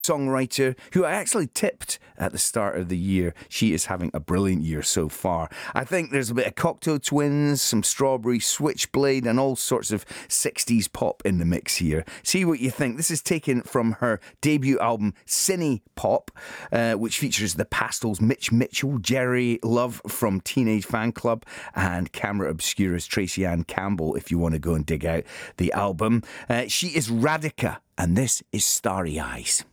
songwriter who I actually tipped at the start of the year. She is having a brilliant year so far. I think there's a bit of Cocteau Twins, some Strawberry Switchblade, and all sorts of 60s pop in the mix here. See what you think. This is taken from her debut album Cine Pop, which features the Pastels, Mitch Mitchell, Jerry Love from Teenage Fan Club, and Camera Obscura's Tracy Ann Campbell, if you want to go and dig out the album. She is Radica, and this is Starry Eyes.